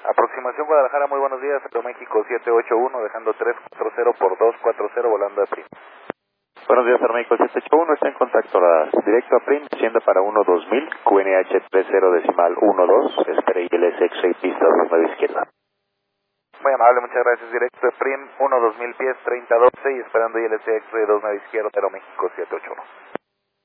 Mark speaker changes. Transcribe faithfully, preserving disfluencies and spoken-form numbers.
Speaker 1: Aproximación Guadalajara, muy buenos días, Aeroméxico siete ocho uno, dejando tres cuatro cero por dos cuatro cero, volando de Prim.
Speaker 2: Buenos días, Aeroméxico siete ocho uno, está en contacto la, directo a Prim, siendo para uno dos mil, Q N H treinta decimal uno dos, espera I L S X-Ray pista dos nueve izquierda.
Speaker 1: Muy amable, muchas gracias, directo de Prim, uno dos mil pies, treinta doce y esperando I L S X-Ray dos nueve izquierda, Aeroméxico siete ocho uno.